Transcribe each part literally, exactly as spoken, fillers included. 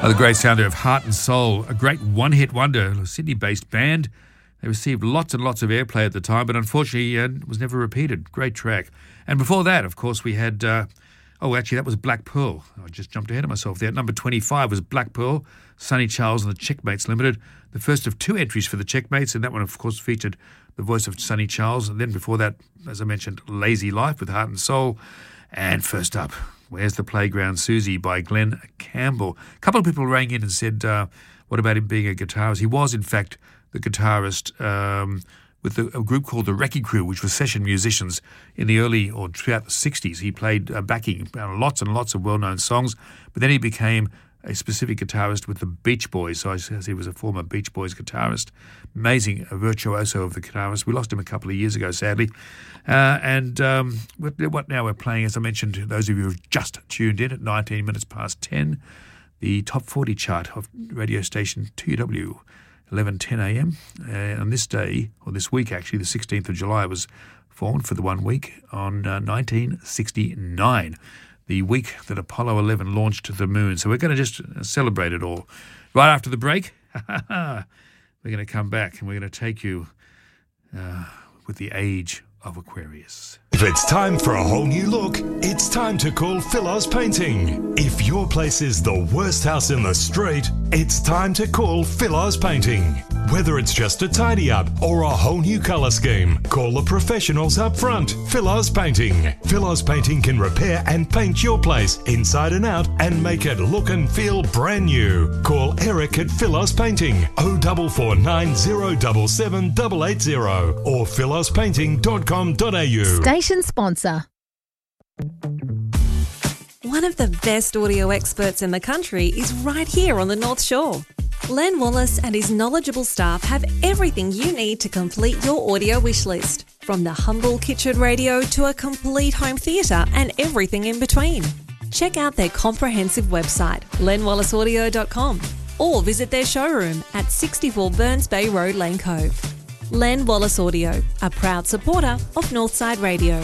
Oh, the great sounder of Heart and Soul, a great one-hit wonder, a Sydney-based band. They received lots and lots of airplay at the time, but unfortunately uh, was never repeated. Great track. And before that, of course, we had, uh, oh, actually, that was Black Pearl. I just jumped ahead of myself there. Number twenty-five was Black Pearl, Sonny Charles and the Checkmates Limited, the first of two entries for the Checkmates, and that one, of course, featured the voice of Sonny Charles. And then before that, as I mentioned, Lazy Life with Heart and Soul. And first up, Where's the Playground Susie by Glenn Campbell. A couple of people rang in and said, uh, what about him being a guitarist? He was, in fact, the guitarist um, with the, a group called the Wrecking Crew, which was session musicians in the early or throughout the sixties. He played uh, backing on lots and lots of well-known songs, but then he became a specific guitarist with the Beach Boys. So I says he was a former Beach Boys guitarist. Amazing, a virtuoso of the guitarist. We lost him a couple of years ago, sadly. Uh, and um, what now we're playing, as I mentioned to those of you who have just tuned in at nineteen minutes past ten, the top forty chart of radio station two W, eleven ten a m. Uh, on this day, or this week actually, the sixteenth of July, was formed for the one week on uh, nineteen sixty-nine. The week that Apollo eleven launched to the moon. So we're going to just celebrate it all. Right after the break, we're going to come back and we're going to take you uh, with the age of Aquarius. If it's time for a whole new look, it's time to call Philos Painting. If your place is the worst house in the street, it's time to call Philos Painting. Whether it's just a tidy up or a whole new colour scheme, call the professionals up front. Philos Painting. Philos Painting can repair and paint your place inside and out and make it look and feel brand new. Call Eric at Philos Painting oh four four nine oh seven seven eight eight zero or philos painting dot com dot a u. Station sponsor. One of the best audio experts in the country is right here on the North Shore. Len Wallace and his knowledgeable staff have everything you need to complete your audio wish list, from the humble kitchen radio to a complete home theatre and everything in between. Check out their comprehensive website, len wallace audio dot com, or visit their showroom at sixty-four Burns Bay Road, Lane Cove. Len Wallace Audio, a proud supporter of Northside Radio.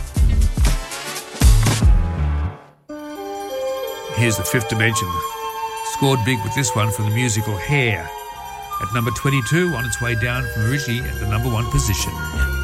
Here's the Fifth Dimension. Scored big with this one from the musical Hair. At number twenty-two, on its way down from originally at the number one position.